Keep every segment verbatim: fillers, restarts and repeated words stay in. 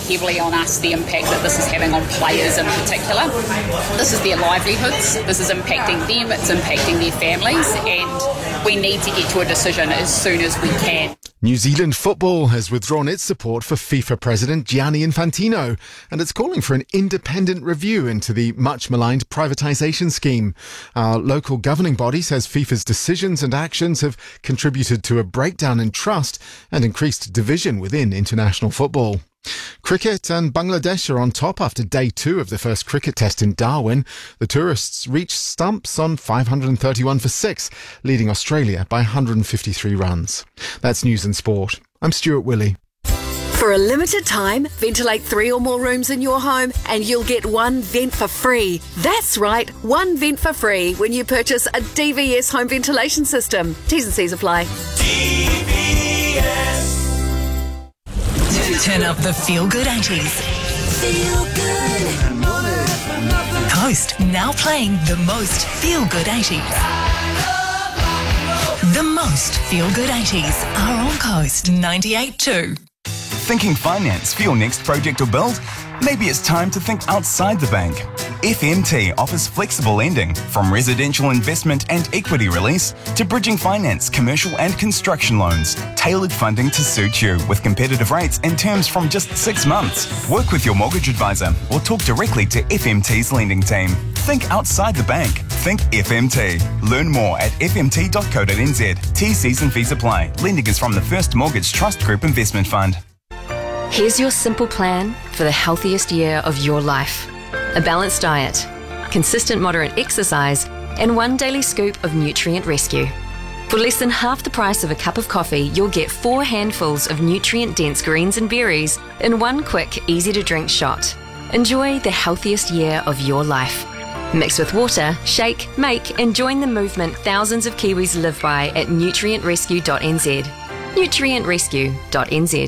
heavily on us the impact that this is having on players in particular. This is their livelihoods, this is impacting them, it's impacting their families, and we need to get to a decision as soon as we can. New Zealand football has withdrawn its support for FIFA President Gianni Infantino, and it's calling for an independent review into the much-maligned privatisation scheme. Our local governing body says FIFA's decisions and actions have contributed to a breakdown in trust and increased division within international football. Cricket and Bangladesh are on top after day two of the first cricket test in Darwin. The tourists reached stumps on five hundred thirty-one for six, leading Australia by one hundred fifty-three runs. That's news and sport. I'm Stuart Willey. For a limited time, ventilate three or more rooms in your home and you'll get one vent for free. That's right, one vent for free when you purchase a D V S home ventilation system. T's and C's apply. D V S. Turn up the feel-good eighties. Feel good. Coast now playing the most feel-good eighties. The most feel-good eighties are on Coast ninety-eight point two. Thinking finance for your next project or build? Maybe it's time to think outside the bank. F M T offers flexible lending, from residential investment and equity release to bridging finance, commercial and construction loans. Tailored funding to suit you with competitive rates and terms from just six months. Work with your mortgage advisor or talk directly to F M T's lending team. Think outside the bank. Think F M T. Learn more at f m t dot co dot n z. T Cs and fees apply. Lending is from the First Mortgage Trust Group Investment Fund. Here's your simple plan for the healthiest year of your life. A balanced diet, consistent moderate exercise, and one daily scoop of Nutrient Rescue. For less than half the price of a cup of coffee, you'll get four handfuls of nutrient-dense greens and berries in one quick, easy-to-drink shot. Enjoy the healthiest year of your life. Mix with water, shake, make, and join the movement thousands of Kiwis live by at nutrient rescue dot n z. nutrient rescue dot n z.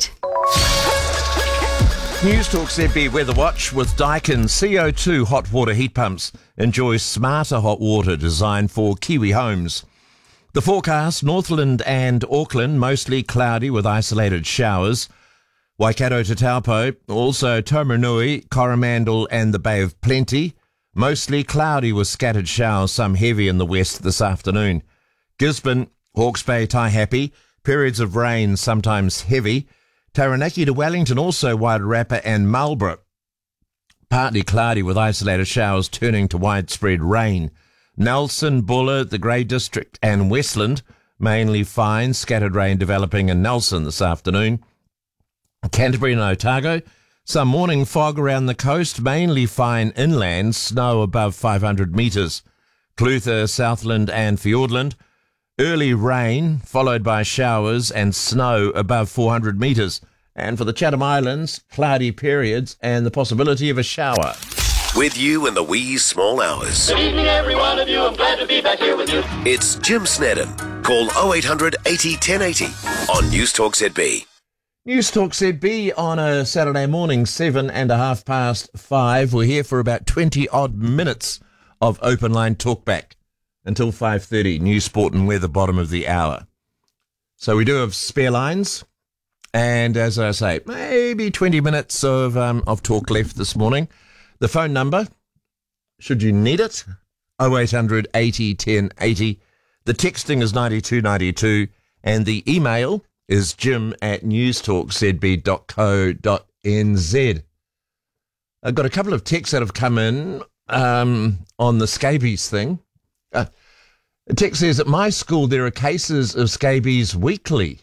News Talk Z B Weather Watch with Daikin C O two hot water heat pumps. Enjoy smarter hot water designed for Kiwi homes. The forecast, Northland and Auckland, mostly cloudy with isolated showers. Waikato to Taupo, also Taumarunui, Coromandel and the Bay of Plenty. Mostly cloudy with scattered showers, some heavy in the west this afternoon. Gisborne, Hawke's Bay, Taihape, periods of rain, sometimes heavy. Taranaki to Wellington, also Wairarapa and Marlborough. Partly cloudy with isolated showers turning to widespread rain. Nelson, Buller, the Grey District and Westland, mainly fine, scattered rain developing in Nelson this afternoon. Canterbury and Otago, some morning fog around the coast, mainly fine inland, snow above five hundred metres. Clutha, Southland and Fiordland, early rain, followed by showers and snow above four hundred metres. And for the Chatham Islands, cloudy periods and the possibility of a shower. With you in the wee small hours. Good evening, every one of you. I'm glad to be back here with you. It's Jim Snedden. Call oh eight hundred eighty ten eighty on News Talk Z B. News Talk Z B on a Saturday morning, seven and a half past five. We're here for about twenty odd minutes of open line talkback until five thirty. News, sport and weather, bottom of the hour. So we do have spare lines. And as I say, maybe twenty minutes of um, of talk left this morning. The phone number, should you need it, oh eight hundred eighty ten eighty. The texting is ninety-two ninety-two. And the email is jim at newstalkzb dot co dot n z. I've got a couple of texts that have come in um, on the scabies thing. Uh, the text says, at my school there are cases of scabies weekly,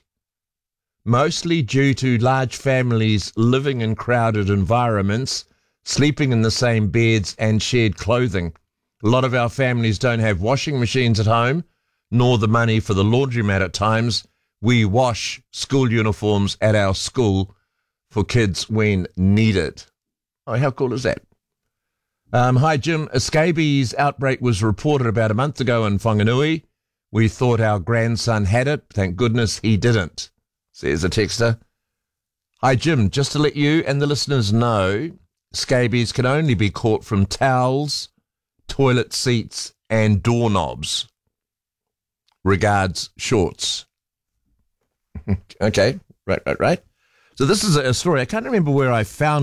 mostly due to large families living in crowded environments, sleeping in the same beds and shared clothing. A lot of our families don't have washing machines at home, nor the money for the laundromat at times. We wash school uniforms at our school for kids when needed. Oh, how cool is that? Um, hi, Jim. A scabies outbreak was reported about a month ago in Whanganui. We thought our grandson had it. Thank goodness he didn't, says a texter. Hi, Jim. Just to let you and the listeners know, scabies can only be caught from towels, toilet seats, and doorknobs. Regards, Shorts. Okay, right, right, right. So this is a story. I can't remember where I found